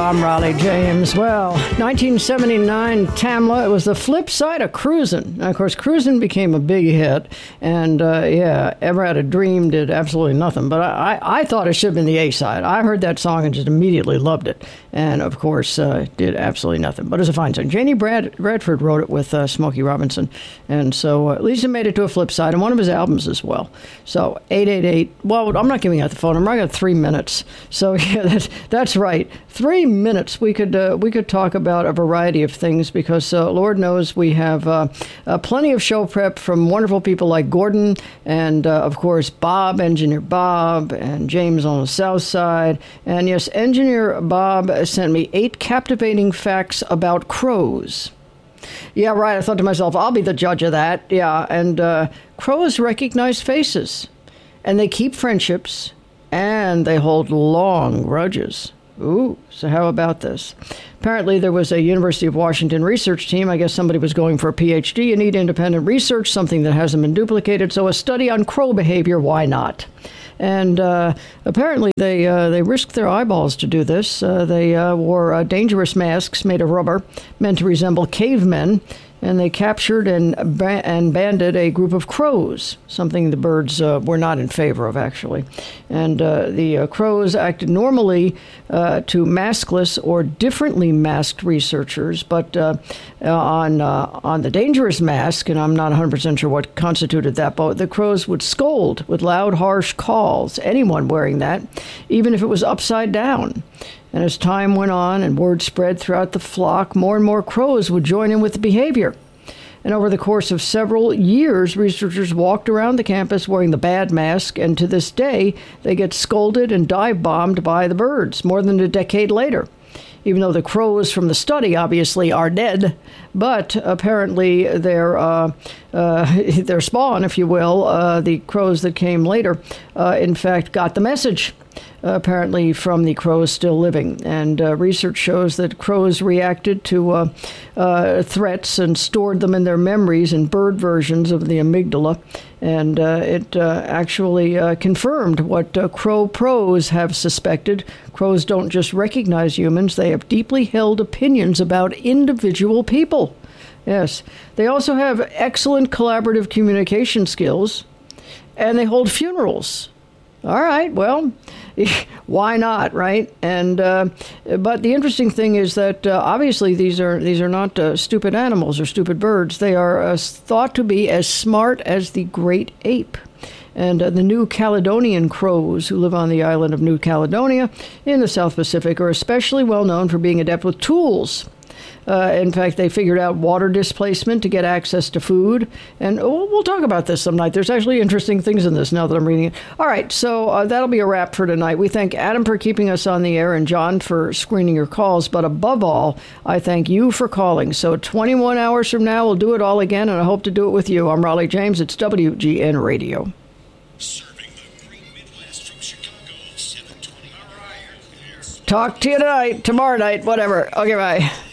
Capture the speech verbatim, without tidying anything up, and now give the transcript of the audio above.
I'm Raleigh James. Well, nineteen seventy-nine, Tamla, it was the flip side of Cruisin'. Now, of course, Cruisin' became a big hit, and uh, yeah, Ever Had a Dream did absolutely nothing, but I, I, I thought it should have been the A-side. I heard that song and just immediately loved it, and of course, uh, did absolutely nothing, but it's a fine song. Janie Brad, Bradford wrote it with uh, Smokey Robinson, and so uh, at least it made it to a flip side, and one of his albums as well. So, eight eight eight, well, I'm not giving out the phone, I'm running out three minutes, so yeah, that's, that's right. Three minutes, we could uh, we could talk about a variety of things because uh, Lord knows we have uh, uh, plenty of show prep from wonderful people like Gordon and, uh, of course, Bob, Engineer Bob, and James on the South Side. And yes, Engineer Bob sent me eight captivating facts about crows. Yeah, right. I thought to myself, I'll be the judge of that. Yeah, and uh, crows recognize faces, and they keep friendships, and they hold long grudges. Ooh, so how about this? Apparently there was a University of Washington research team. I guess somebody was going for a P H D. You need independent research, something that hasn't been duplicated. So a study on crow behavior, why not? And uh, apparently they uh, they risked their eyeballs to do this. Uh, they uh, wore uh, dangerous masks made of rubber, meant to resemble cavemen. And they captured and ba- and banded a group of crows, something the birds uh, were not in favor of, actually. And uh, the uh, crows acted normally uh, to maskless or differently masked researchers, but uh, uh, on uh, on the dangerous mask, and I'm not one hundred percent sure what constituted that, but the crows would scold with loud, harsh calls, anyone wearing that, even if it was upside down. And as time went on and word spread throughout the flock, more and more crows would join in with the behavior. And over the course of several years, researchers walked around the campus wearing the bad mask, and to this day, they get scolded and dive-bombed by the birds more than a decade later. Even though the crows from the study obviously are dead, but apparently their uh, uh, their spawn, if you will, uh, the crows that came later, uh, in fact, got the message. Uh, apparently from the crows still living. And uh, research shows that crows reacted to uh, uh, threats and stored them in their memories in bird versions of the amygdala. And uh, it uh, actually uh, confirmed what uh, crow pros have suspected. Crows don't just recognize humans, they have deeply held opinions about individual people. Yes. They also have excellent collaborative communication skills, and they hold funerals. All right, well, why not, right? And uh, but the interesting thing is that uh, obviously these are these are not uh, stupid animals or stupid birds. They are uh, thought to be as smart as the great ape. And uh, the New Caledonian crows, who live on the island of New Caledonia in the South Pacific, are especially well known for being adept with tools. Uh, in fact, they figured out water displacement to get access to food. And oh, we'll talk about this some night. There's actually interesting things in this now that I'm reading it. All right, so uh, that'll be a wrap for tonight. We thank Adam for keeping us on the air and John for screening your calls. But above all, I thank you for calling. So twenty-one hours from now, we'll do it all again, and I hope to do it with you. I'm Raleigh James. It's W G N Radio. Serving the great Midwest from Chicago, seven twenty. All right. Talk to you tonight, tomorrow night, whatever. Okay, bye.